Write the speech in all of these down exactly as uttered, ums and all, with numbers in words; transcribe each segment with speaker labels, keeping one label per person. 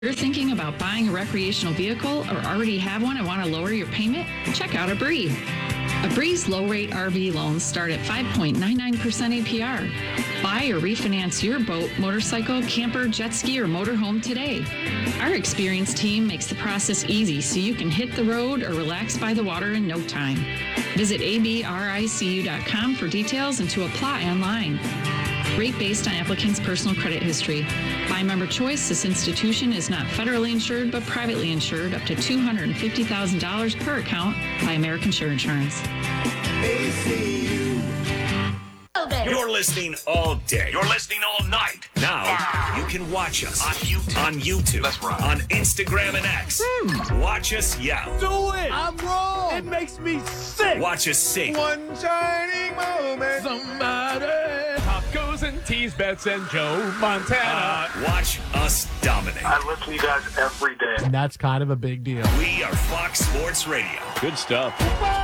Speaker 1: You're thinking about buying a recreational vehicle or already have one and want to lower your payment? Check out Abree. Abree's low-rate R V loans start at five point nine nine percent A P R. Buy or refinance your boat, motorcycle, camper, jet ski, or motorhome today. Our experienced team makes the process easy so you can hit the road or relax by the water in no time. Visit A B R I C U dot com for details and to apply online. Rate based on applicant's personal credit history. By member choice, this institution is not federally insured but privately insured up to two hundred fifty thousand dollars per account by American Share Insurance.
Speaker 2: A C U.
Speaker 3: You're listening all day. You're listening all night. Now you can watch us on YouTube. On YouTube. That's right. On Instagram and X. Hmm. Watch us yell.
Speaker 2: Do it. I'm wrong. It makes me sick.
Speaker 3: Watch us sing.
Speaker 2: One shining moment. Somebody. Pop goes and tease Bets and Joe Montana.
Speaker 3: Uh, watch us dominate.
Speaker 4: I listen to you guys every day.
Speaker 5: And that's kind of a big deal.
Speaker 3: We are Fox Sports Radio.
Speaker 6: Good stuff.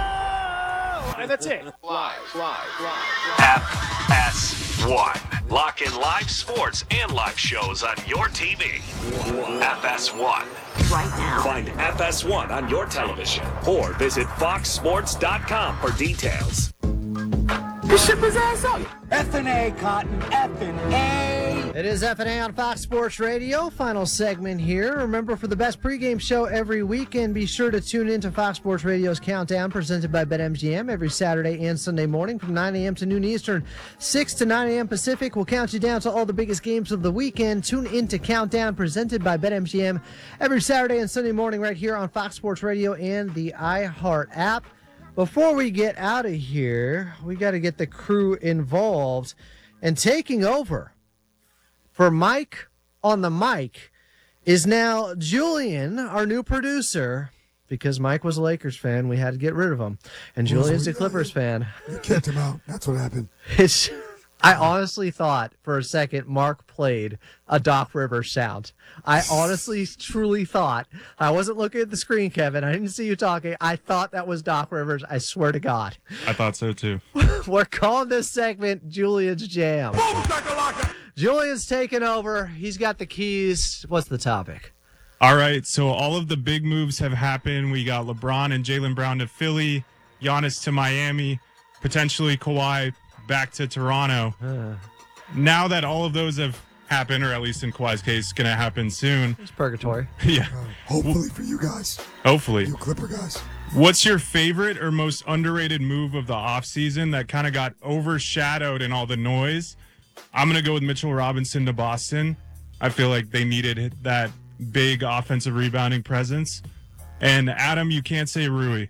Speaker 2: And that's it.
Speaker 4: Fly, fly, fly, fly.
Speaker 3: F S one. Lock in live sports and live shows on your T V. F S one.
Speaker 7: Right now.
Speaker 3: Find F S one on your television or visit fox sports dot com for details.
Speaker 2: This ship his ass up. F and A, Cotton. F and A.
Speaker 5: It is F and A on Fox Sports Radio. Final segment here. Remember, for the best pregame show every weekend, be sure to tune in to Fox Sports Radio's Countdown, presented by BetMGM, every Saturday and Sunday morning from nine a.m. to noon Eastern, six to nine a.m. Pacific. We'll count you down to all the biggest games of the weekend. Tune in to Countdown, presented by BetMGM, every Saturday and Sunday morning right here on Fox Sports Radio and the iHeart app. Before we get out of here, we got to get the crew involved. And taking over for Mike on the mic is now Julian, our new producer. Because Mike was a Lakers fan, we had to get rid of him. And Julian's a Clippers fan.
Speaker 8: You kicked him out. That's what happened.
Speaker 5: It's, I honestly thought for a second Mark played a Doc Rivers sound. I honestly, truly thought. I wasn't looking at the screen, Kevin. I didn't see you talking. I thought that was Doc Rivers. I swear to God.
Speaker 9: I thought so, too.
Speaker 5: We're calling this segment Julian's Jam. Julian's taking over. He's got the keys. What's the topic?
Speaker 9: All right, so all of the big moves have happened. We got LeBron and Jaylen Brown to Philly, Giannis to Miami, potentially Kawhi back to Toronto. Uh. Now that all of those have happened, or at least in Kawhi's case, going to happen soon.
Speaker 5: It's purgatory.
Speaker 9: Yeah.
Speaker 8: Uh, hopefully for you guys.
Speaker 9: Hopefully.
Speaker 8: You Clipper guys.
Speaker 9: What's your favorite or most underrated move of the offseason that kind of got overshadowed in all the noise? I'm going to go with Mitchell Robinson to Boston. I feel like they needed that big offensive rebounding presence. And Adam, you can't say Rui.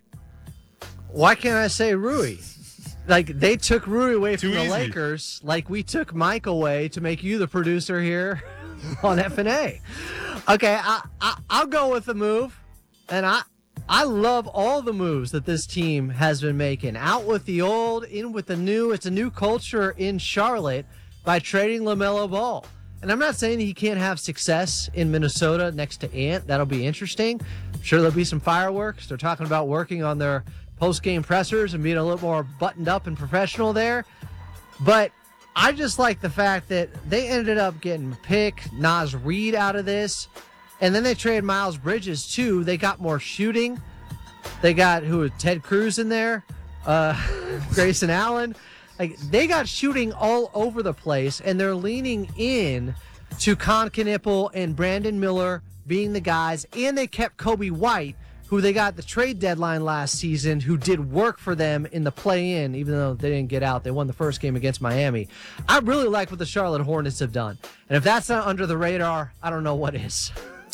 Speaker 5: Why can't I say Rui? Like, they took Rui away
Speaker 9: Too
Speaker 5: from the
Speaker 9: easy.
Speaker 5: Lakers, like we took Mike away to make you the producer here on F and A. Okay, I, I, I'll go with the move, and I I love all the moves that this team has been making. Out with the old, in with the new. It's a new culture in Charlotte by trading LaMelo Ball. And I'm not saying he can't have success in Minnesota next to Ant. That'll be interesting. I'm sure there'll be some fireworks. They're talking about working on their post-game pressers and being a little more buttoned up and professional there. But I just like the fact that they ended up getting pick Naz Reid out of this. And then they traded Miles Bridges, too. They got more shooting. They got, who, Ted Cruz in there, uh, Grayson Allen. Like, they got shooting all over the place, and they're leaning in to Con Knipple and Brandon Miller being the guys. And they kept Kobe White, who they got the trade deadline last season, who did work for them in the play-in, even though they didn't get out. They won the first game against Miami. I really like what the Charlotte Hornets have done. And if that's not under the radar, I don't know what is.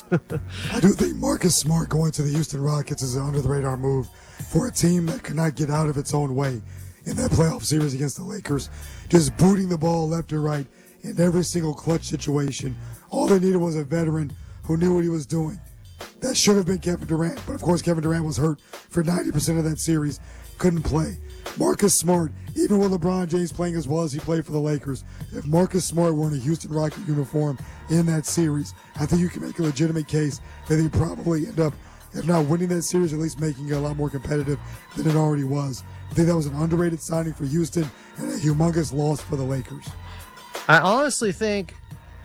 Speaker 8: I do think Marcus Smart going to the Houston Rockets is an under-the-radar move for a team that could not get out of its own way in that playoff series against the Lakers. Just booting the ball left and right in every single clutch situation. All they needed was a veteran who knew what he was doing. That should have been Kevin Durant, but of course Kevin Durant was hurt for ninety percent of that series, couldn't play. Marcus Smart, even with LeBron James playing as well as he played for the Lakers, if Marcus Smart were in a Houston Rocket uniform in that series, I think you can make a legitimate case that he'd probably end up, if not winning that series, at least making it a lot more competitive than it already was. I think that was an underrated signing for Houston and a humongous loss for the Lakers.
Speaker 5: I honestly think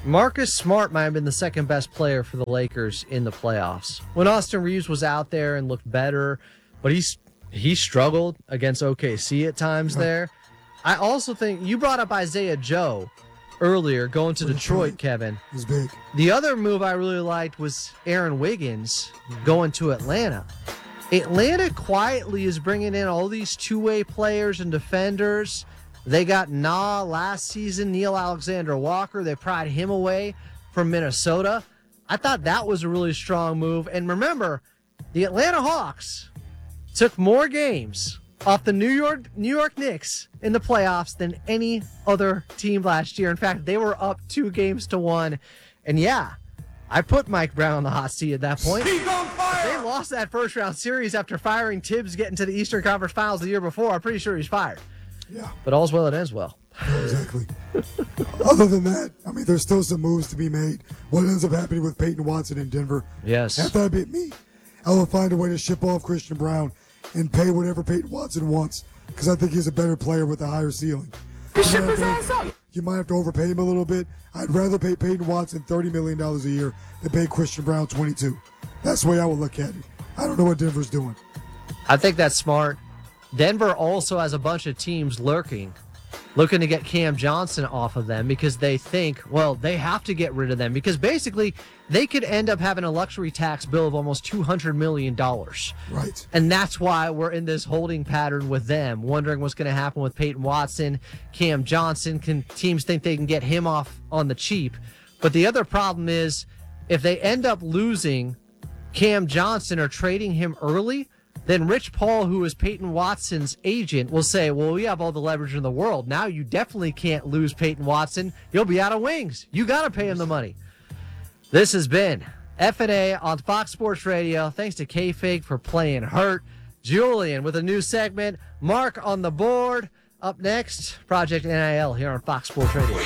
Speaker 5: Marcus Smart might have been the second best player for the Lakers in the playoffs. When Austin Reeves was out there and looked better, but he's he struggled against O K C at times there. I also think you brought up Isaiah Joe earlier going to Detroit, Kevin.
Speaker 8: It was big.
Speaker 5: The other move I really liked was Aaron Wiggins going to Atlanta. Atlanta quietly is bringing in all these two-way players and defenders. They got Nah last season, Neil Alexander-Walker. They pried him away from Minnesota. I thought that was a really strong move. And remember, the Atlanta Hawks took more games off the New York New York Knicks in the playoffs than any other team last year. In fact, they were up two games to one. And yeah, I put Mike Brown on the hot seat at that point.
Speaker 2: He's on fire!
Speaker 5: If they lost that first round series after firing Tibbs getting to the Eastern Conference Finals the year before, I'm pretty sure he's fired.
Speaker 8: Yeah.
Speaker 5: But all's well that ends well.
Speaker 8: Exactly. Other than that, I mean, there's still some moves to be made. What ends up happening with Peyton Watson in Denver?
Speaker 5: Yes.
Speaker 8: After I beat me, I will find a way to ship off Christian Brown and pay whatever Peyton Watson wants because I think he's a better player with a higher ceiling. You,
Speaker 2: ship his
Speaker 8: to,
Speaker 2: ass up.
Speaker 8: You might have to overpay him a little bit. I'd rather pay Peyton Watson thirty million dollars a year than pay Christian Brown twenty-two. That's the way I would look at it. I don't know what Denver's doing.
Speaker 5: I think that's smart. Denver also has a bunch of teams lurking, looking to get Cam Johnson off of them because they think, well, they have to get rid of them because basically they could end up having a luxury tax bill of almost two hundred million dollars.
Speaker 8: Right.
Speaker 5: And that's why we're in this holding pattern with them, wondering what's going to happen with Peyton Watson, Cam Johnson. Can teams think they can get him off on the cheap? But the other problem is if they end up losing Cam Johnson or trading him early, then Rich Paul, who is Peyton Watson's agent, will say, well, we have all the leverage in the world. Now you definitely can't lose Peyton Watson. You'll be out of wings. You got to pay him the money. This has been F and A on Fox Sports Radio. Thanks to K-Fake for playing hurt. Julian with a new segment. Mark on the board. Up next, Project N I L here on Fox Sports Radio.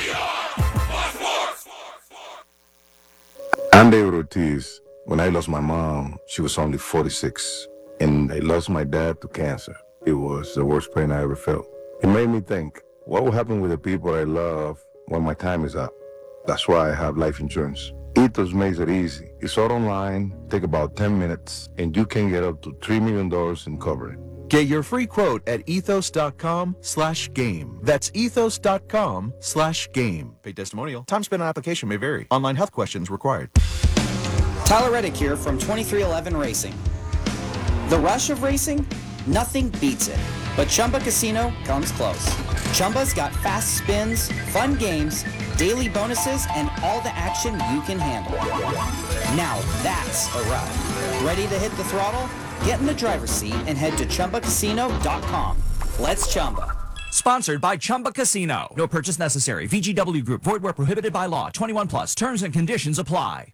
Speaker 6: I'm David Ortiz. When I lost my mom, she was only forty-six. And I lost my dad to cancer. It was the worst pain I ever felt. It made me think, what will happen with the people I love when my time is up? That's why I have life insurance. Ethos makes it easy. It's all online, take about ten minutes, and you can get up to three million dollars in coverage.
Speaker 7: Get your free quote at ethos.com slash game. That's ethos.com slash game. Paid testimonial. Time spent on application may vary. Online health questions required.
Speaker 10: Tyler Reddick here from twenty-three eleven Racing. The rush of racing? Nothing beats it. But Chumba Casino comes close. Chumba's got fast spins, fun games, daily bonuses, and all the action you can handle. Now that's a ride. Ready to hit the throttle? Get in the driver's seat and head to Chumba Casino dot com. Let's Chumba.
Speaker 11: Sponsored by Chumba Casino. No purchase necessary. V G W Group. Void where prohibited by law. twenty-one plus. Terms and conditions apply.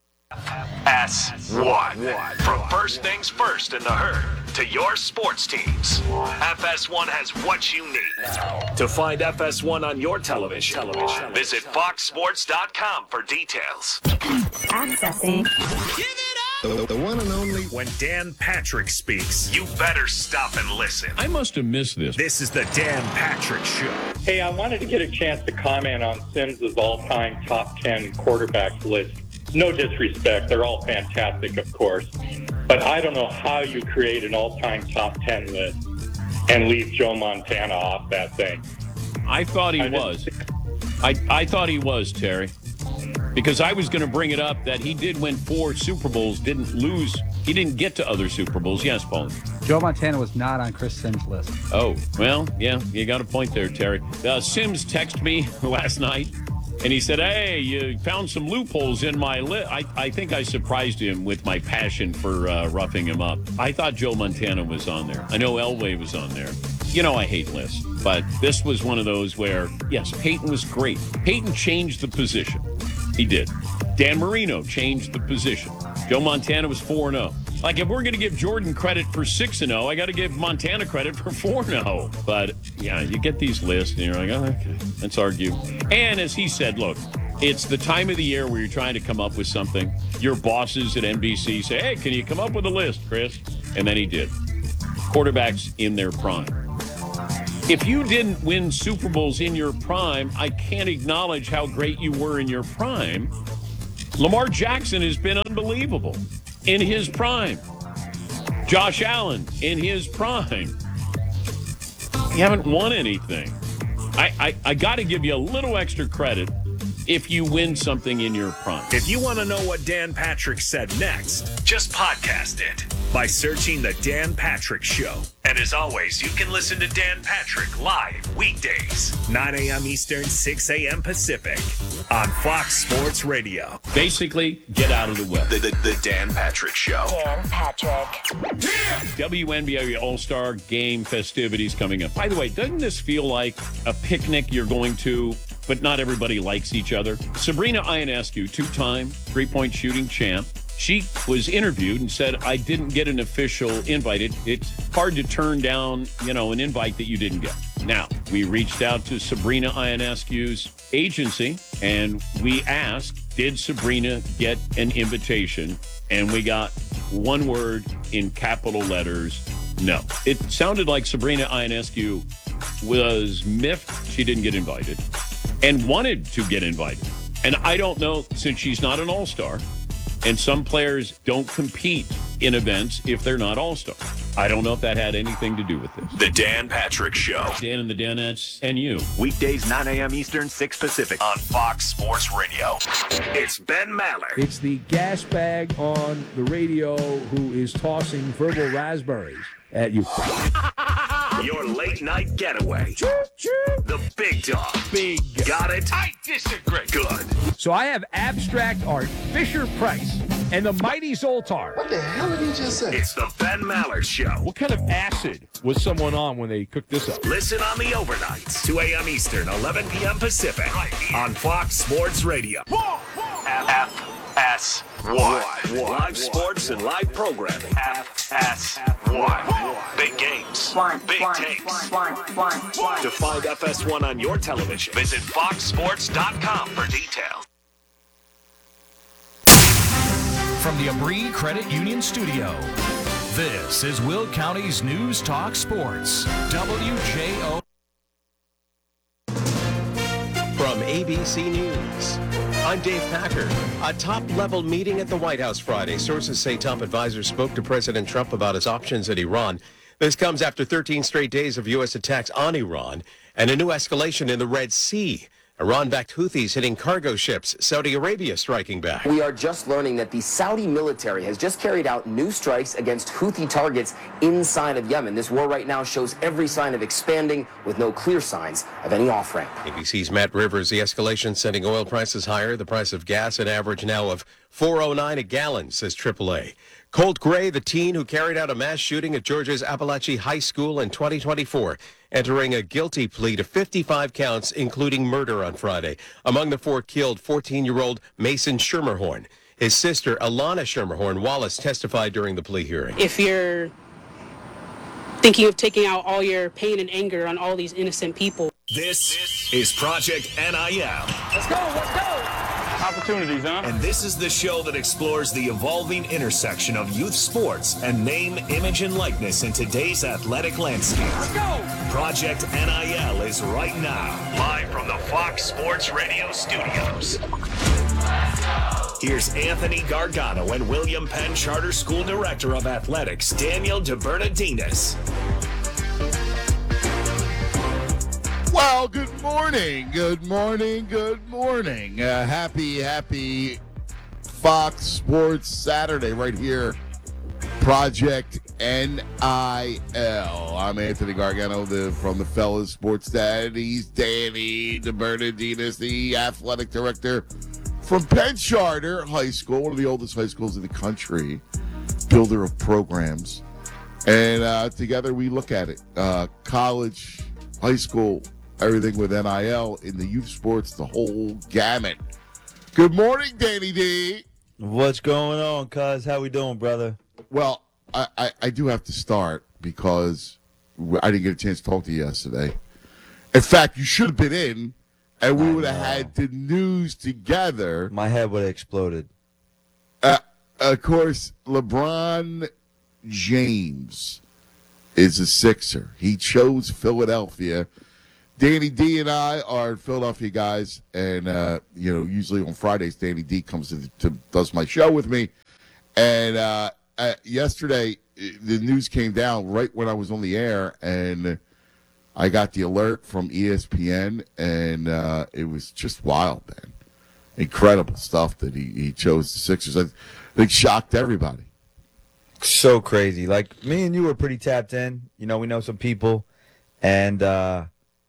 Speaker 3: S one. From first things first in the herd to your sports teams, F S one has what you need. To find F S one on your television, visit fox sports dot com for details.
Speaker 12: Accessing.
Speaker 3: Give it up! The, the one and only. When Dan Patrick speaks, you better stop and listen.
Speaker 13: I must have missed this.
Speaker 3: This is the Dan Patrick Show.
Speaker 14: Hey, I wanted to get a chance to comment on Simms' all-time top ten quarterbacks list. No disrespect, they're all fantastic, of course. But I don't know how you create an all-time top ten list and leave Joe Montana off that thing.
Speaker 13: I thought he I was. I, I thought he was, Terry. Because I was going to bring it up that he did win four Super Bowls, didn't lose. He didn't get to other Super Bowls. Yes, Paul.
Speaker 15: Joe Montana was not on Chris Simms' list.
Speaker 13: Oh, well, yeah, you got a point there, Terry. Uh, Simms texted me last night. And he said, hey, you found some loopholes in my list. I, I think I surprised him with my passion for uh, roughing him up. I thought Joe Montana was on there. I know Elway was on there. You know I hate lists. But this was one of those where, yes, Peyton was great. Peyton changed the position. He did. Dan Marino changed the position. Joe Montana was four and oh. Like, if we're going to give Jordan credit for six and oh, I got to give Montana credit for four and oh. But, yeah, you get these lists, and you're like, oh, okay, let's argue. And as he said, look, it's the time of the year where you're trying to come up with something. Your bosses at N B C say, hey, can you come up with a list, Chris? And then he did. Quarterbacks in their prime. If you didn't win Super Bowls in your prime, I can't acknowledge how great you were in your prime. Lamar Jackson has been unbelievable in his prime. Josh Allen in his prime. You haven't won anything. I, I, I got to give you a little extra credit if you win something in your prime.
Speaker 3: If you want to know what Dan Patrick said next, just podcast it by searching The Dan Patrick Show. And as always, you can listen to Dan Patrick live weekdays, nine a.m. Eastern, six a.m. Pacific on Fox Sports Radio.
Speaker 13: Basically, get out of the way.
Speaker 3: The, the, the Dan Patrick Show.
Speaker 12: Dan Patrick.
Speaker 13: W N B A All-Star Game festivities coming up. By the way, doesn't this feel like a picnic you're going to, but not everybody likes each other? Sabrina Ionescu, two-time three-point shooting champ, she was interviewed and said, I didn't get an official invite. It, it's hard to turn down, you know, an invite that you didn't get. Now, we reached out to Sabrina Ionescu's agency, and we asked, did Sabrina get an invitation? And we got one word in capital letters, no. It sounded like Sabrina Ionescu was miffed she didn't get invited and wanted to get invited. And I don't know, since she's not an all-star, and some players don't compete in events if they're not all-stars. I don't know if that had anything to do with this.
Speaker 3: The Dan Patrick Show.
Speaker 13: Dan and the Danettes and you.
Speaker 3: Weekdays, nine a.m. Eastern, six Pacific on Fox Sports Radio. It's Ben Maller.
Speaker 16: It's the gas bag on the radio who is tossing verbal raspberries at you.
Speaker 3: Your late night getaway. The big dog. Big. Got it? I disagree. Good.
Speaker 16: So I have abstract art, Fisher Price, and the mighty Zoltar.
Speaker 3: What the hell did he just say? It's the Ben Maller Show.
Speaker 2: What kind of acid was someone on when they cooked this up?
Speaker 3: Listen on the overnights, two a.m. Eastern, eleven p.m. Pacific, on Fox Sports Radio. F S one. Live sports and live programming. F S one. Big games. Big takes. To find F S one on your television, visit fox sports dot com for details.
Speaker 11: From the Abri Credit Union Studio, this is Will County's News Talk Sports, W J O.
Speaker 17: From A B C News, I'm Dave Packer. A top-level meeting at the White House Friday. Sources say top advisors spoke to President Trump about his options at Iran. This comes after thirteen straight days of U S attacks on Iran and a new escalation in the Red Sea. Iran-backed Houthis hitting cargo ships, Saudi Arabia striking back.
Speaker 18: We are just learning that the Saudi military has just carried out new strikes against Houthi targets inside of Yemen. This war right now shows every sign of expanding with no clear signs of any off-ramp.
Speaker 17: A B C's Matt Rivers, the escalation sending oil prices higher. The price of gas an average now of four oh nine a gallon, says triple A. Colt Gray, the teen who carried out a mass shooting at Georgia's Appalachian High School in twenty twenty-four, entering a guilty plea to fifty-five counts, including murder on Friday. Among the four killed, fourteen-year-old Mason Schermerhorn. His sister, Alana Schermerhorn Wallace, testified during the plea hearing.
Speaker 19: If you're thinking of taking out all your pain and anger on all these innocent people.
Speaker 3: This is Project N I L.
Speaker 19: Let's go, let's go!
Speaker 3: Opportunities, huh? And this is the show that explores the evolving intersection of youth sports and name, image, and likeness in today's athletic landscape.
Speaker 19: Let's go!
Speaker 3: Project N I L is right now, live from the Fox Sports Radio studios. Here's Anthony Gargano and William Penn Charter School Director of Athletics, Daniel DeBernardinis.
Speaker 20: Well, good morning, good morning, good morning. Uh, happy, happy Fox Sports Saturday right here. Project N I L. I'm Anthony Gargano the, from the Fellas Sports Dad. He's Danny DeBernardinis, the athletic director from Penn Charter High School, one of the oldest high schools in the country, builder of programs. And uh, together we look at it. Uh, college, high school, everything with N I L in the youth sports, the whole gamut. Good morning, Danny D.
Speaker 21: What's going on, cuz? How we doing, brother?
Speaker 20: Well, I, I, I do have to start because I didn't get a chance to talk to you yesterday. In fact, you should have been in, and we would have had the news together.
Speaker 21: My head would have exploded.
Speaker 20: Uh, of course, LeBron James is a Sixer. He chose Philadelphia. Danny D and I are Philadelphia guys, and uh, you know, usually on Fridays, Danny D comes to, to does my show with me. And uh, uh, yesterday, the news came down right when I was on the air, and I got the alert from E S P N, and uh, it was just wild, man. Incredible stuff that he, he chose the Sixers. I think shocked everybody.
Speaker 21: So crazy. Like, me and you were pretty tapped in. You know, we know some people, and uh,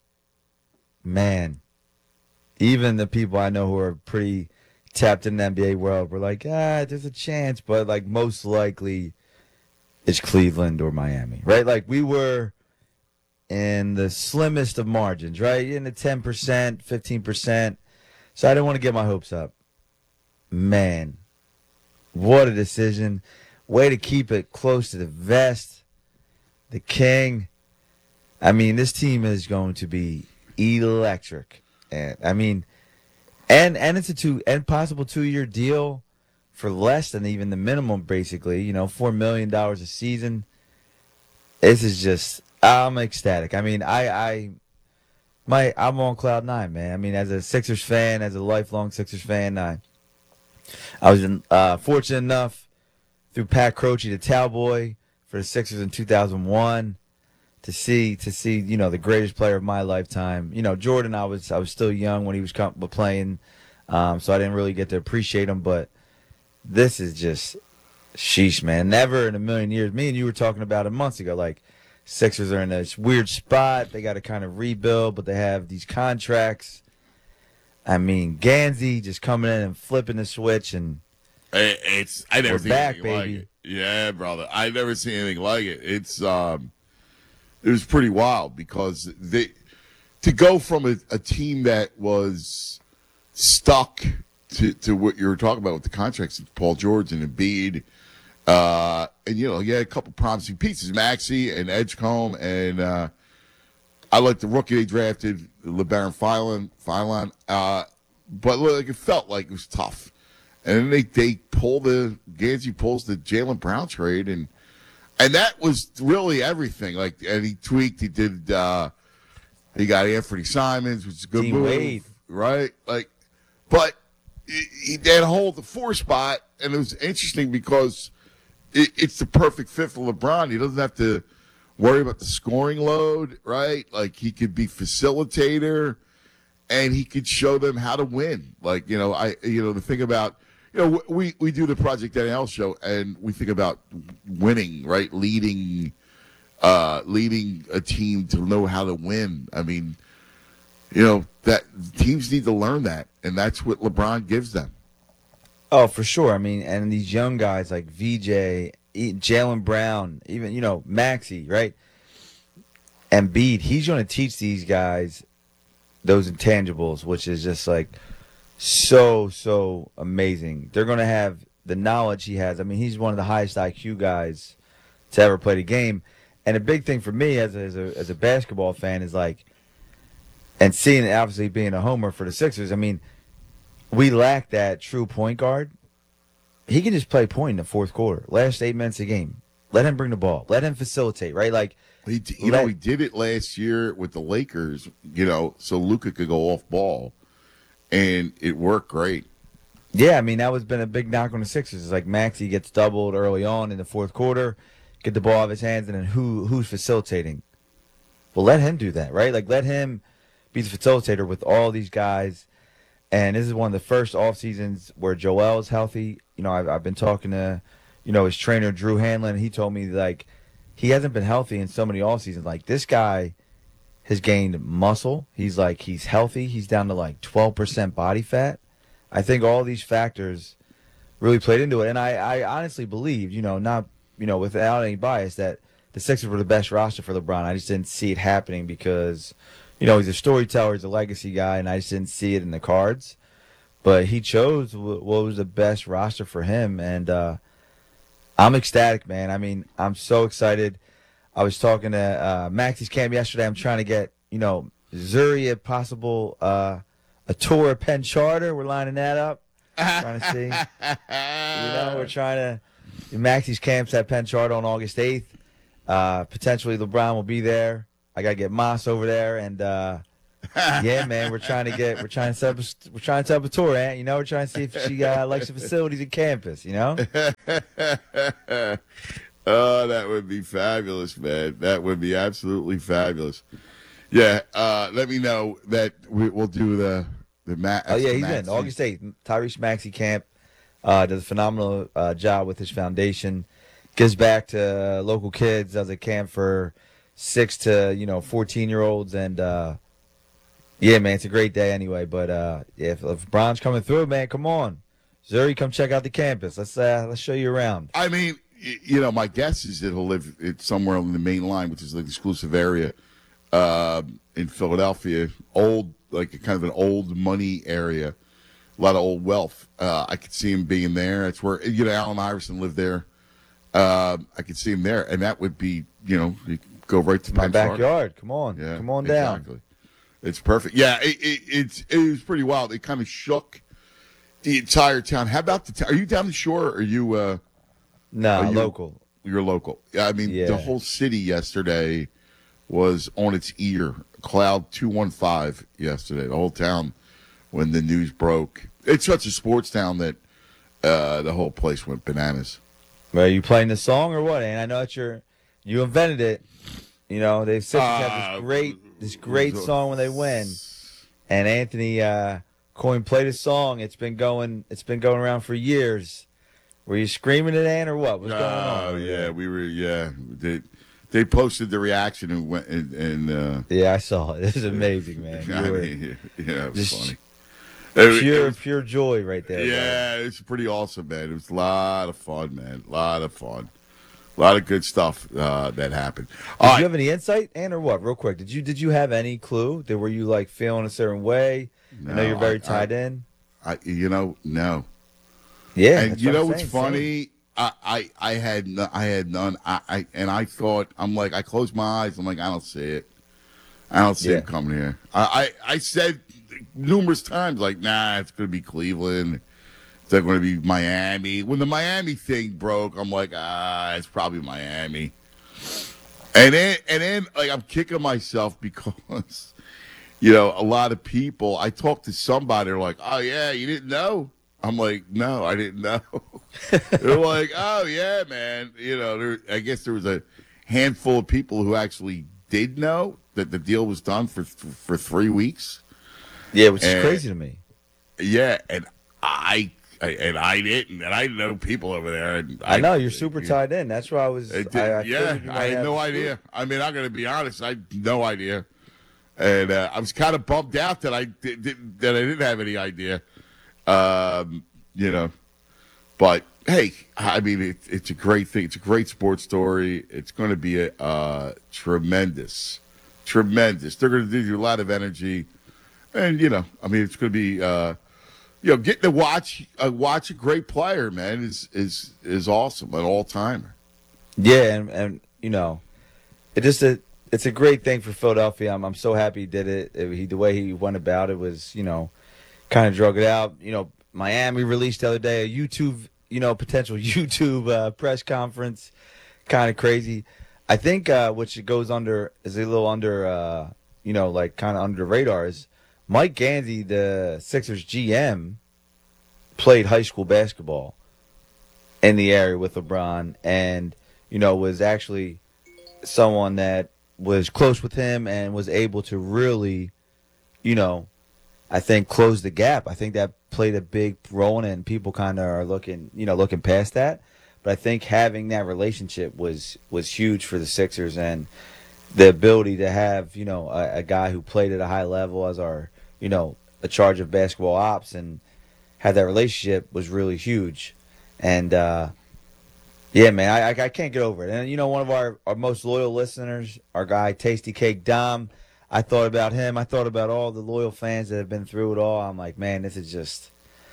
Speaker 21: man, even the people I know who are pretty tapped in the N B A world were like, ah, there's a chance, but like most likely it's Cleveland or Miami, right? Like we were in the slimmest of margins, right? In the ten percent, fifteen percent. So I didn't want to get my hopes up. Man, what a decision. Way to keep it close to the vest. The king. I mean, this team is going to be electric. And I mean, and and it's a two and possible two year deal for less than even the minimum, basically. You know, four million dollars a season. This is just, I'm ecstatic. I mean, I I my I'm on cloud nine, man. I mean, as a Sixers fan, as a lifelong Sixers fan, I I was in, uh, fortunate enough through Pat Croce, the Towboy, for the Sixers in two thousand one. To see, to see, you know, the greatest player of my lifetime. You know, Jordan, I was, I was still young when he was comfortable playing, um, so I didn't really get to appreciate him. But this is just, sheesh, man. Never in a million years. Me and you were talking about it months ago. Like, Sixers are in this weird spot. They got to kind of rebuild, but they have these contracts. I mean, Gansey just coming in and flipping the switch, and
Speaker 20: it's I never
Speaker 21: we're
Speaker 20: seen
Speaker 21: back,
Speaker 20: anything
Speaker 21: baby.
Speaker 20: like it. Yeah, brother, I never seen anything like it. It's um. It was pretty wild because they to go from a, a team that was stuck to, to what you were talking about with the contracts of Paul George and Embiid, uh, and you know, you had a couple promising pieces, Maxey and Edgecombe, and uh, I like the rookie they drafted, LeBaron Philon, Philon, uh, but like it felt like it was tough, and then they they pull the Gansey pulls the Jaylen Brown trade and. And that was really everything. Like, and he tweaked. He did. Uh, he got Anthony Simons, which is a good
Speaker 21: Dean
Speaker 20: move,
Speaker 21: Wade.
Speaker 20: right? Like, but he, he had a hold the four spot, and it was interesting because it, it's the perfect fit for LeBron. He doesn't have to worry about the scoring load, right? Like, he could be facilitator, and he could show them how to win. Like, you know, I, you know, the thing about. You know, we, we do the Project N L show, and we think about winning, right? Leading, uh, leading a team to know how to win. I mean, you know, that teams need to learn that, and that's what LeBron gives them.
Speaker 21: Oh, for sure. I mean, and these young guys like V J, Jaylen Brown, even, you know, Maxey, right? Embiid, he's going to teach these guys those intangibles, which is just like so, so amazing. They're going to have the knowledge he has. I mean, he's one of the highest I Q guys to ever play the game. And a big thing for me as a, as a, as a basketball fan is like, and seeing, obviously, being a homer for the Sixers, I mean, we lack that true point guard. He can just play point in the fourth quarter, last eight minutes a game. Let him bring the ball. Let him facilitate, right? Like,
Speaker 20: he, you let, know, he did it last year with the Lakers, you know, so Luka could go off ball. And it worked great.
Speaker 21: Yeah, I mean, that was been a big knock on the Sixers. It's like Maxey gets doubled early on in the fourth quarter, get the ball out of his hands, and then who who's facilitating? Well, let him do that, right? Like, let him be the facilitator with all these guys. And this is one of the first off seasons where Joel is healthy. You know, I've, I've been talking to, you know, his trainer, Drew Hanlon, and he told me, like, he hasn't been healthy in so many off seasons. Like, this guy has gained muscle. He's like, he's healthy. He's down to like twelve percent body fat. I think all these factors really played into it. And I, I honestly believe, you know, not, you know, without any bias, that the Sixers were the best roster for LeBron. I just didn't see it happening because, you know, he's a storyteller, he's a legacy guy, and I just didn't see it in the cards. But he chose what was the best roster for him. And uh, I'm ecstatic, man. I mean, I'm so excited. I was talking to uh, Maxey's camp yesterday. I'm trying to get, you know, Zuri, if possible, uh, a tour of Penn Charter. We're lining that up. Trying to see. You know, we're trying to. Maxey's camp's at Penn Charter on August eighth. Uh, potentially LeBron will be there. I gotta get Moss over there, and uh, yeah, man, we're trying to get we're trying to set up a, we're trying to set up a tour, Ant. You know, we're trying to see if she uh, likes the facilities and campus. You know.
Speaker 20: Oh, that would be fabulous, man. That would be absolutely fabulous. Yeah, uh, let me know that we, we'll do the the match.
Speaker 21: Oh yeah, he's in August eighth. Tyrese Maxey Camp uh, does a phenomenal uh, job with his foundation. Gives back to local kids. Does a camp for six to you know fourteen year olds, and uh, yeah, man, it's a great day anyway. But uh, yeah, if, if Bron's coming through, man, come on, Zuri, come check out the campus. Let's uh, let's show you around.
Speaker 20: I mean, you know, my guess is that he'll live somewhere on the main line, which is the exclusive area uh, in Philadelphia. Old, like a kind of an old money area, a lot of old wealth. Uh, I could see him being there. That's where, you know, Allen Iverson lived there. Uh, I could see him there, and that would be, you know, you go right to
Speaker 21: My
Speaker 20: Penn Park.
Speaker 21: backyard. Come on,
Speaker 20: Yeah,
Speaker 21: come on down.
Speaker 20: Exactly. It's perfect. Yeah, it, it, it's it was pretty wild. It kind of shook the entire town. How about the town? Are you down the shore? Or are you? Uh,
Speaker 21: No,
Speaker 20: are you,
Speaker 21: local.
Speaker 20: You're local. Yeah, I mean,
Speaker 21: Yeah.
Speaker 20: the whole city yesterday was on its ear. Cloud two one five yesterday. The whole town, when the news broke. It's such a sports town that uh, the whole place went bananas.
Speaker 21: Well, you playing the song or what? And I know that you're you invented it. You know, they Sixers have
Speaker 20: Uh,
Speaker 21: this great this great song when they win. And Anthony uh, Coyne played a song. It's been going it's been going around for years. Were you screaming it, Ann, or what? What's going on?
Speaker 20: Oh yeah, we were. Yeah, they they posted the reaction and went and. and uh,
Speaker 21: Yeah, I saw it. It was amazing, man.
Speaker 20: I
Speaker 21: You were
Speaker 20: mean, yeah, it was
Speaker 21: just
Speaker 20: funny. It was-
Speaker 21: pure
Speaker 20: it was-
Speaker 21: pure joy right there.
Speaker 20: Yeah, it's pretty awesome, man. It was a lot of fun, man. A lot of fun. A lot of good stuff uh, that happened.
Speaker 21: Did you have any insight, Ann, or what? Real quick, did you did you have any clue? Did were you like feeling a certain way? I know
Speaker 20: No,
Speaker 21: you're very
Speaker 20: I-
Speaker 21: tied
Speaker 20: I-
Speaker 21: in.
Speaker 20: I, you know, no.
Speaker 21: Yeah,
Speaker 20: and
Speaker 21: that's
Speaker 20: you
Speaker 21: what
Speaker 20: know
Speaker 21: I'm
Speaker 20: what's
Speaker 21: saying,
Speaker 20: funny? I, I, I had no, I had none. I, I and I thought I'm like I closed my eyes. I'm like I don't see it. I don't see
Speaker 21: Yeah.
Speaker 20: him coming here. I, I, I said numerous times like nah, it's going to be Cleveland. It's not going to be Miami. When the Miami thing broke, I'm like ah, it's probably Miami. And then and then like I'm kicking myself because you know a lot of people. I talked to somebody. They're like, oh yeah, you didn't know. I'm like, no, I didn't know. They're like, oh, yeah, man. You know, there, I guess there was a handful of people who actually did know that the deal was done for for three weeks.
Speaker 21: Yeah, which
Speaker 20: And-
Speaker 21: is crazy to me.
Speaker 20: Yeah, and I, I and I didn't, and I know people over there. And
Speaker 21: I, know you're super tied in. That's why I was.
Speaker 20: It did-
Speaker 21: I, I
Speaker 20: yeah,
Speaker 21: figured you might
Speaker 20: I had
Speaker 21: have
Speaker 20: no
Speaker 21: a
Speaker 20: idea. I mean, I'm going to be honest. I had no idea, and uh, I was kind of bummed out that I did, didn't that I didn't have any idea. Um, you know, but hey, I mean, it, it's a great thing. It's a great sports story. It's going to be a uh, tremendous, tremendous. They're going to give you a lot of energy, and you know, I mean, it's going to be, uh, you know, getting to watch uh, watch a great player, man, is is is awesome, an all timer.
Speaker 21: Yeah, and, and you know, it just a it's a great thing for Philadelphia. I'm I'm so happy he did it. it he, the way he went about it was, you know, kind of drug it out. You know, Miami released the other day a YouTube, you know, potential YouTube uh, press conference, kind of crazy. I think uh, which goes under is a little under, uh, you know, like kind of under the radar is Mike Gansey, the Sixers G M, played high school basketball in the area with LeBron, and you know was actually someone that was close with him and was able to really, you know, I think close the gap. I think that played a big role in it, and people kind of are looking, you know, looking past that. But I think having that relationship was was huge for the Sixers, and the ability to have, you know, a, a guy who played at a high level as our, you know, a charge of basketball ops and had that relationship was really huge. And uh, yeah, man, I, I I can't get over it. And you know, one of our, our most loyal listeners, our guy Tasty Cake Dom, I thought about him. I thought about all the loyal fans that have been through it all. I'm like, man, this is just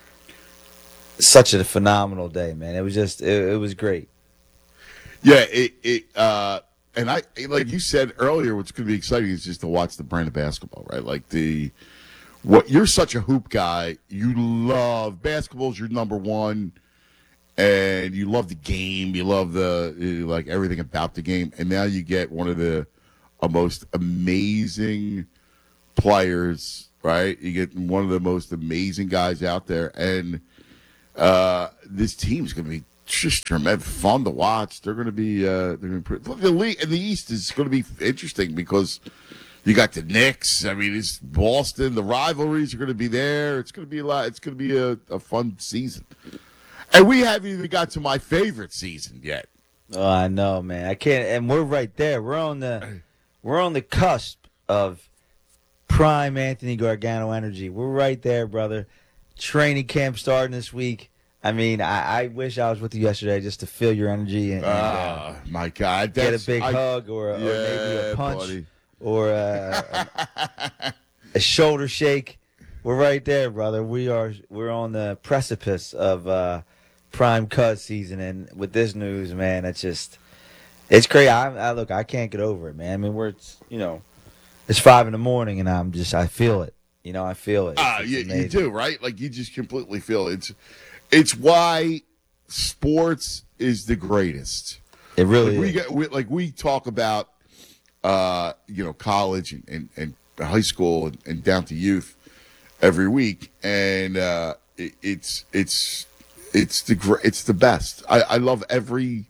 Speaker 21: such a phenomenal day, man. It was just, it, it was great.
Speaker 20: Yeah, it, it uh, and I like you said earlier, what's going to be exciting is just to watch the brand of basketball, right? Like the what you're such a hoop guy, you love basketball's your number one, and you love the game, you love the you like everything about the game, and now you get one of the uh, most amazing players, right? You get one of the most amazing guys out there, and uh, this team's going to be just tremendous, fun to watch. They're going to be, uh, they're going to be. Look, the league in the East is going to be interesting because you got the Knicks. I mean, it's Boston. The rivalries are going to be there. It's going to be a lot. It's going to be a, a fun season, and we haven't even got to my favorite season yet.
Speaker 21: Oh, I know, man. I can't. And we're right there. We're on the, we're on the cusp of prime Anthony Gargano energy. We're right there, brother. Training camp starting this week. I mean, I, I wish I was with you yesterday just to feel your energy and, and
Speaker 20: uh, my God,
Speaker 21: get a big I, hug or, or
Speaker 20: yeah,
Speaker 21: maybe a punch
Speaker 20: buddy.
Speaker 21: or a, a, a shoulder shake. We're right there, brother. We are we're on the precipice of uh, prime Cuz season, and with this news, man, it's just it's crazy. I, I look, I can't get over it, man. I mean, we're you know. It's five in the morning, and I'm just, I feel it. You know, I feel it.
Speaker 20: Ah, uh, you, you do, right? Like, you just completely feel it. It's, it's why sports is the greatest.
Speaker 21: It really
Speaker 20: like we
Speaker 21: is.
Speaker 20: Get, we, like, we talk about, uh, you know, college and, and, and high school and, and down to youth every week, and uh, it, it's, it's, it's the, it's the best. I, I love every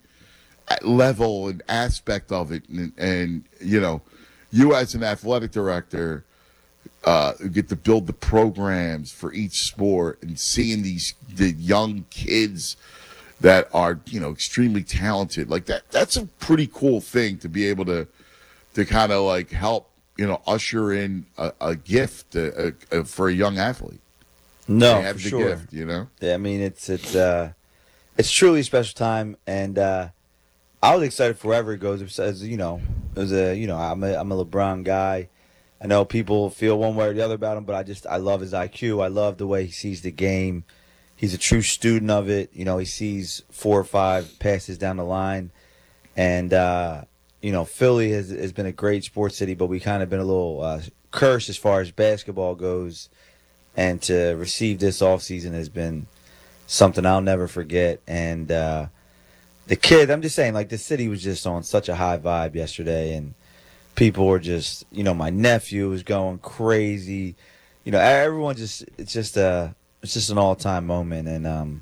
Speaker 20: level and aspect of it, and, and you know, you as an athletic director uh, get to build the programs for each sport and seeing these the young kids that are you know extremely talented like that. That's a pretty cool thing to be able to to kind of like help you know usher in a, a gift a, a, a, for a young athlete.
Speaker 21: No,
Speaker 20: they have
Speaker 21: for
Speaker 20: the
Speaker 21: sure.
Speaker 20: gift, you know.
Speaker 21: Yeah, I mean it's it's uh, it's truly a special time, and uh, I was excited for wherever it goes. As you know, as a you know, I'm a I'm a LeBron guy. I know people feel one way or the other about him, but I just I love his I Q. I love the way he sees the game. He's a true student of it. You know, he sees four or five passes down the line, and uh, you know, Philly has has been a great sports city, but we kind of been a little uh, cursed as far as basketball goes. And to receive this offseason has been something I'll never forget. And uh, the kid, I'm just saying, like, the city was just on such a high vibe yesterday, and people were just, you know, my nephew was going crazy. You know, everyone just, it's just a, it's just an all-time moment, and um,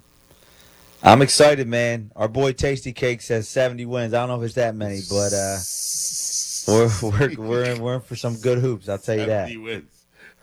Speaker 21: I'm excited, man. Our boy Tasty Cake says seventy wins. I don't know if it's that many, but uh, we're we're we're in, we're in for some good hoops. I'll tell you that.
Speaker 20: seventy wins.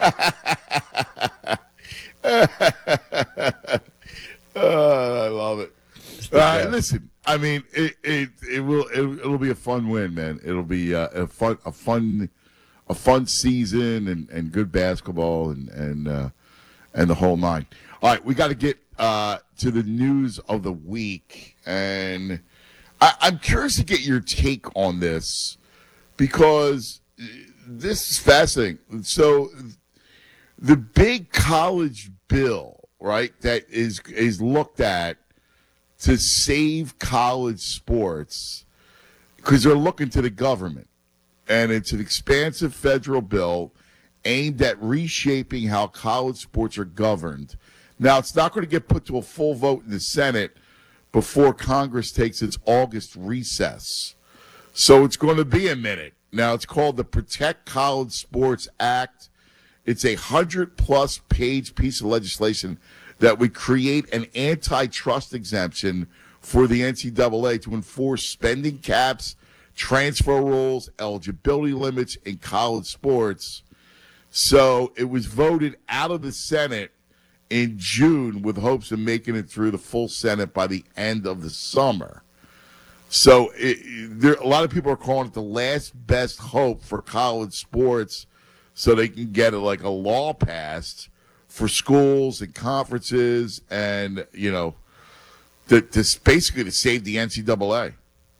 Speaker 20: oh, I love it. Uh, listen, I mean, it it, it will it, it'll be a fun win, man. It'll be uh, a fun a fun a fun season and, and good basketball and and uh, and the whole nine. All right, we got to get uh, to the news of the week, and I, I'm curious to get your take on this because this is fascinating. So, the big college bill, right, that is is looked at to save college sports because they're looking to the government. And it's an expansive federal bill aimed at reshaping how college sports are governed. Now, it's not going to get put to a full vote in the Senate before Congress takes its August recess. So it's going to be a minute. Now, it's called the Protect College Sports Act. It's a hundred-plus page piece of legislation that would create an antitrust exemption for the N C double A to enforce spending caps, transfer rules, eligibility limits in college sports. So it was voted out of the Senate in June with hopes of making it through the full Senate by the end of the summer. So it, there, a lot of people are calling it the last best hope for college sports so they can get a, like a law passed for schools and conferences and, you know, to, to basically to save the N C double A.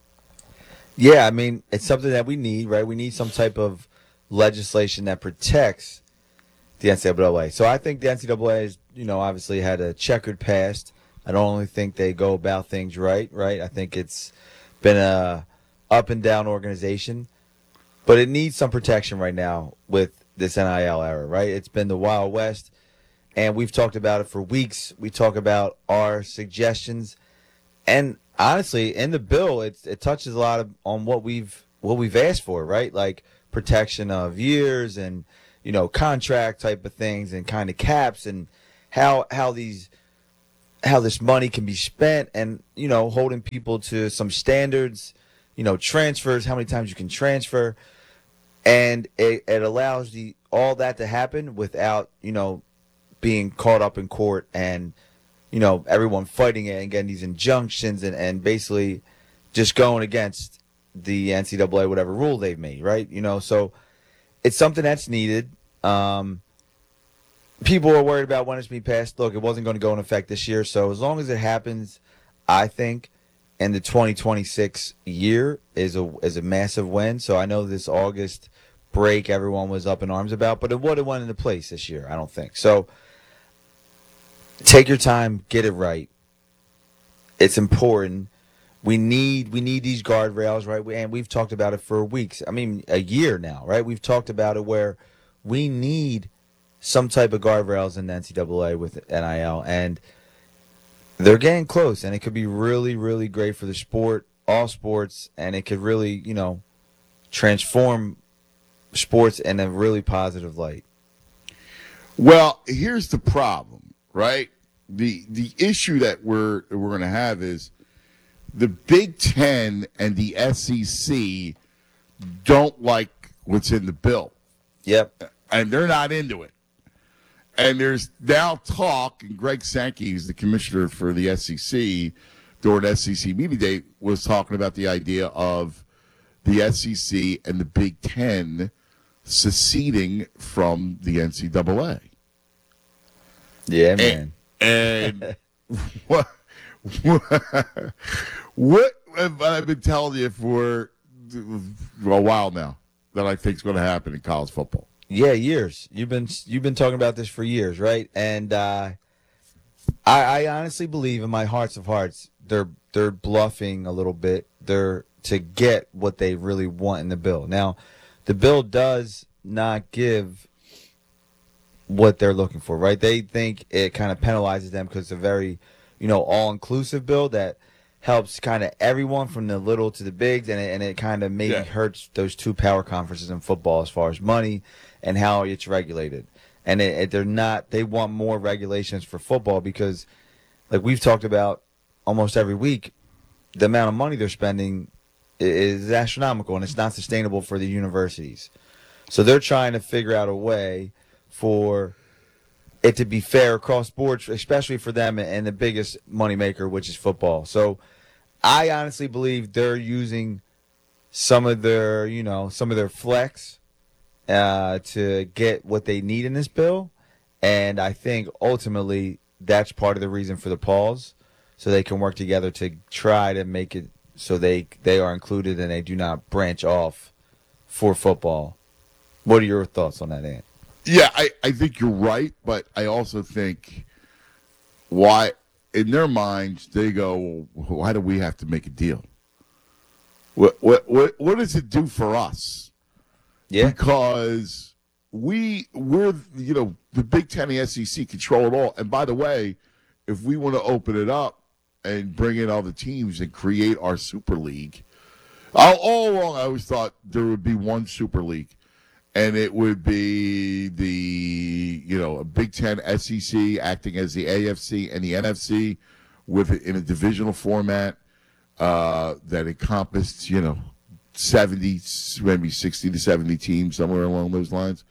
Speaker 21: Yeah, I mean, it's something that we need, right? We need some type of legislation that protects the N C double A. So I think the N C double A has, you know, obviously had a checkered past. I don't only think they go about things right, right? I think it's been a up and down organization, but it needs some protection right now with this N I L era, right? It's been the Wild West, and we've talked about it for weeks. We talk about our suggestions and honestly, in the bill, it it touches a lot of on what we've what we've asked for, right? Like protection of years and you know contract type of things and kind of caps and how how these how this money can be spent and you know holding people to some standards, you know transfers, how many times you can transfer, and it, it allows the all that to happen without you know being caught up in court and you know everyone fighting it and getting these injunctions and, and basically just going against the N C double A whatever rule they've made, right? You know, so it's something that's needed. Um, people are worried about when it's being passed. Look, it wasn't going to go in effect this year, so as long as it happens, I think, in the twenty twenty-six year is a is a massive win. So I know this August break everyone was up in arms about, but it would have went into place this year, I don't think. So take your time, get it right. It's important. We need we need these guardrails, right? We, and we've talked about it for weeks. I mean, a year now, right? We've talked about it where we need some type of guardrails in the N C double A with N I L, and they're getting close, and it could be really, really great for the sport, all sports, and it could really, you know, transform sports in a really positive light.
Speaker 20: Well, here's the problem, right? The the issue that we're we're going to have is the Big Ten and the S E C don't like what's in the bill.
Speaker 21: Yep.
Speaker 20: And they're not into it. And there's now talk, and Greg Sankey, who's the commissioner for the S E C, during S E C Media Day, was talking about the idea of the S E C and the Big Ten seceding from the N C double A.
Speaker 21: Yeah, man.
Speaker 20: And, and what, what, what have I been telling you for a while now that I think is going to happen in college football?
Speaker 21: Yeah, years. You've been you've been talking about this for years, right? And uh, I, I honestly believe in my hearts of hearts they're they're bluffing a little bit. They're to get what they really want in the bill. Now, the bill does not give what they're looking for, right? They think it kind of penalizes them because it's a very, you know, all-inclusive bill that helps kind of everyone from the little to the bigs, and it, and it kind of maybe
Speaker 20: Yeah.
Speaker 21: hurts those two power conferences in football as far as money and how it's regulated. And it, it, they're not, they want more regulations for football because, like we've talked about almost every week, the amount of money they're spending i- is astronomical, and it's not sustainable for the universities. So they're trying to figure out a way for it to be fair across board, especially for them and the biggest moneymaker, which is football. So I honestly believe they're using some of their, you know, some of their flex uh, to get what they need in this bill. And I think ultimately that's part of the reason for the pause, so they can work together to try to make it so they they are included and they do not branch off for football. What are your thoughts on that, Ant?
Speaker 20: Yeah, I, I think you're right, but I also think why, in their minds, they go, why do we have to make a deal? What what what, what does it do for us?
Speaker 21: Yeah.
Speaker 20: Because we, we're, you know, the Big Ten and the S E C control it all. And by the way, if we want to open it up and bring in other teams and create our Super League, all, all along I always thought there would be one Super League. And it would be the, you know, a Big Ten S E C acting as the A F C and the N F C with in a divisional format uh, that encompassed, you know, seventy, maybe sixty to seventy teams, somewhere along those lines.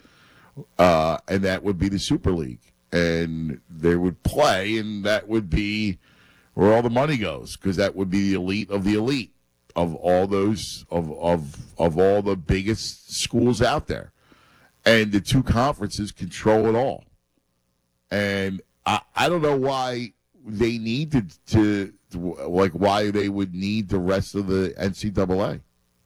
Speaker 20: Uh, and that would be the Super League. And they would play, and that would be where all the money goes, because that would be the elite of the elite of all those of of of all the biggest schools out there, and the two conferences control it all. And I, I don't know why they need to, to like why they would need the rest of the N C double A.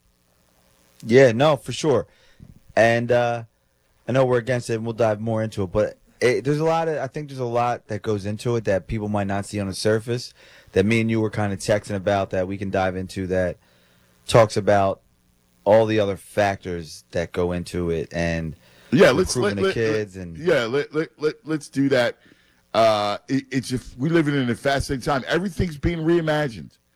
Speaker 21: Yeah, no, for sure. And uh, I know we're against it, and we'll dive more into it. But it, there's a lot of, I think there's a lot that goes into it that people might not see on the surface, that me and you were kind of texting about, that we can dive into, that talks about all the other factors that go into it, and
Speaker 20: yeah, let's let,
Speaker 21: recruiting
Speaker 20: let,
Speaker 21: the kids.
Speaker 20: let-
Speaker 21: and
Speaker 20: yeah, let, let, let, let's do that. Uh, it, it's if we live in a fascinating time. Everything's being reimagined.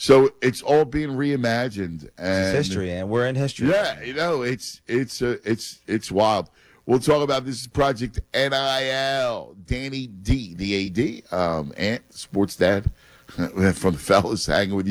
Speaker 20: So it's all being reimagined, and
Speaker 21: It's history, and we're in history.
Speaker 20: Yeah, you know, it's it's uh, it's it's wild. We'll talk about this Project N I L. Danny D, the A D, um, Ant, sports dad from the fellas, hanging with you.